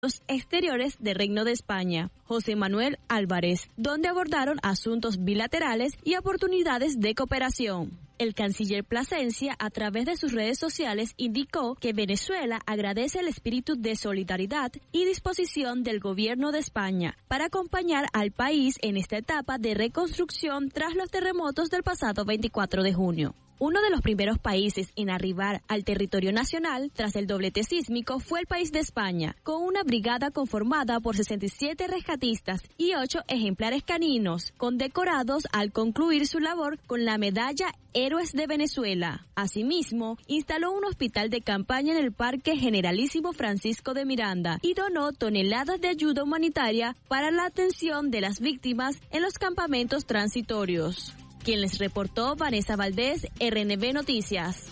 Exteriores del Reino de España, José Manuel Álvarez, donde abordaron asuntos bilaterales y oportunidades de cooperación. El canciller Plasencia, a través de sus redes sociales, indicó que Venezuela agradece el espíritu de solidaridad y disposición del gobierno de España para acompañar al país en esta etapa de reconstrucción tras los terremotos del pasado 24 de junio. Uno de los primeros países en arribar al territorio nacional tras el doblete sísmico fue el país de España, con una brigada conformada por 67 rescatistas y 8 ejemplares caninos, condecorados al concluir su labor con la medalla Héroes de Venezuela. Asimismo, instaló un hospital de campaña en el Parque Generalísimo Francisco de Miranda y donó toneladas de ayuda humanitaria para la atención de las víctimas en los campamentos transitorios. Quien les reportó, Vanessa Valdés, RNB Noticias.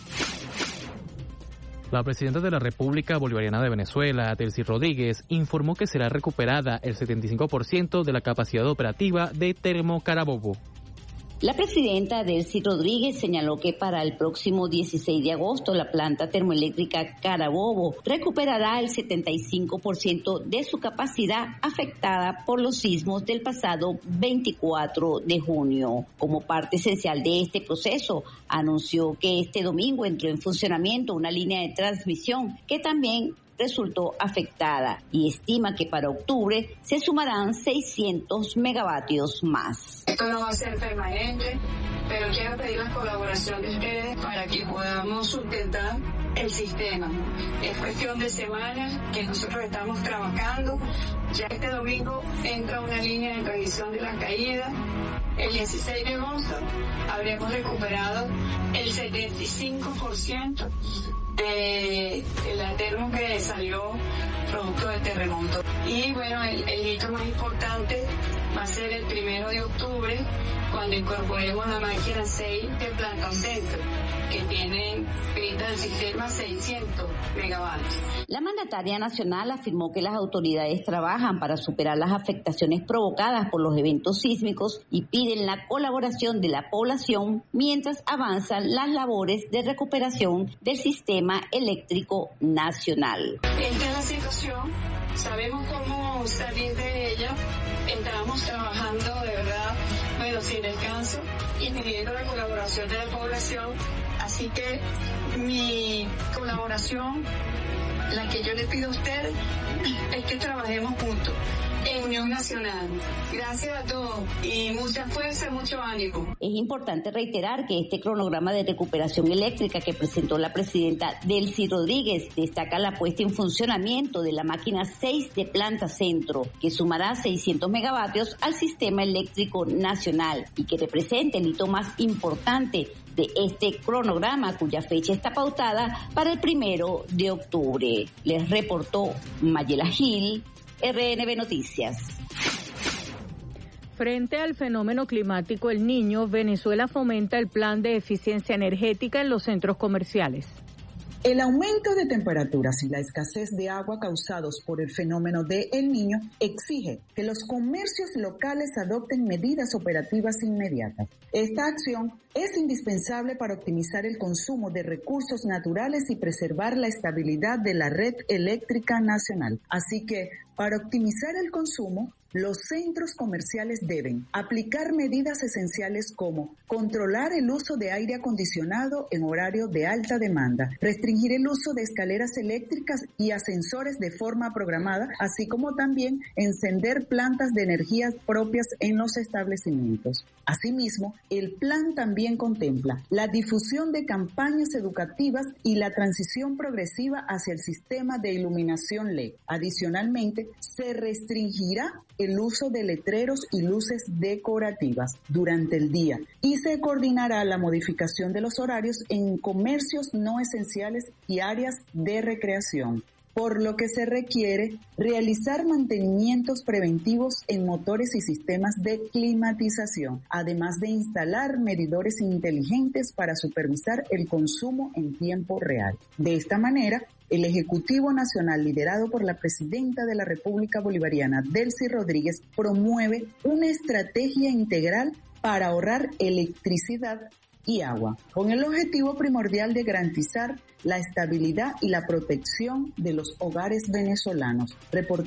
La presidenta de la República Bolivariana de Venezuela, Delcy Rodríguez, informó que será recuperada el 75% de la capacidad operativa de Termo Carabobo. La presidenta Delcy Rodríguez señaló que para el próximo 16 de agosto la planta termoeléctrica Carabobo recuperará el 75% de su capacidad afectada por los sismos del pasado 24 de junio. Como parte esencial de este proceso, anunció que este domingo entró en funcionamiento una línea de transmisión que también resultó afectada y estima que para octubre se sumarán 600 megavatios más. Esto no va a ser permanente, pero quiero pedir la colaboración de ustedes para que podamos sustentar el sistema. Es cuestión de semanas que nosotros estamos trabajando. Ya este domingo entra una línea de transmisión de la caída. El 16 de agosto habremos recuperado el 75% de la termo que salió producto del terremoto. Y bueno, el hito más importante va a ser el 1 de octubre, cuando incorporemos la máquina 6 de Planta Centro, que tiene grita del sistema 600 megavatios. La mandataria nacional afirmó que las autoridades trabajan para superar las afectaciones provocadas por los eventos sísmicos y piden la colaboración de la población mientras avanzan las labores de recuperación del sistema eléctrico nacional. Esta es la situación, sabemos cómo salir de ella, estamos trabajando de verdad, bueno, sin descanso y pidiendo la colaboración de la población. Así que mi colaboración, la que yo le pido a ustedes, es que trabajemos juntos en unión nacional. Gracias a todos y mucha fuerza, mucho ánimo. Es importante reiterar que este cronograma de recuperación eléctrica que presentó la presidenta Delcy Rodríguez destaca la puesta en funcionamiento de la máquina 6 de Planta Centro, que sumará 600 megavatios al sistema eléctrico nacional y que representa el hito más importante de este cronograma, cuya fecha está pautada para el 1 de octubre. Les reportó Mayela Gil, RNB Noticias. Frente al fenómeno climático El Niño, Venezuela fomenta el plan de eficiencia energética en los centros comerciales. El aumento de temperaturas y la escasez de agua causados por el fenómeno de El Niño exige que los comercios locales adopten medidas operativas inmediatas. Esta acción es indispensable para optimizar el consumo de recursos naturales y preservar la estabilidad de la red eléctrica nacional. Así que, para optimizar el consumo, los centros comerciales deben aplicar medidas esenciales como controlar el uso de aire acondicionado en horario de alta demanda, restringir el uso de escaleras eléctricas y ascensores de forma programada, así como también encender plantas de energía propias en los establecimientos. Asimismo, el plan también contempla la difusión de campañas educativas y la transición progresiva hacia el sistema de iluminación LED. Adicionalmente, se restringirá el uso de letreros y luces decorativas durante el día y se coordinará la modificación de los horarios en comercios no esenciales y áreas de recreación, por lo que se requiere realizar mantenimientos preventivos en motores y sistemas de climatización, además de instalar medidores inteligentes para supervisar el consumo en tiempo real. De esta manera, el Ejecutivo Nacional, liderado por la Presidenta de la República Bolivariana, Delcy Rodríguez, promueve una estrategia integral para ahorrar electricidad y agua, con el objetivo primordial de garantizar la estabilidad y la protección de los hogares venezolanos.